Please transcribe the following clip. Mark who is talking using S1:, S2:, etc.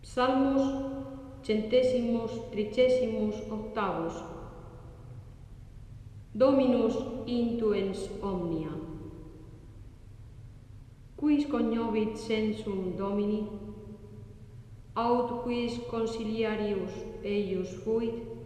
S1: Salmos 138. Dominus intuens omnia. Quis connovit sensum Domini? Aut quis consiliarius eius fuit?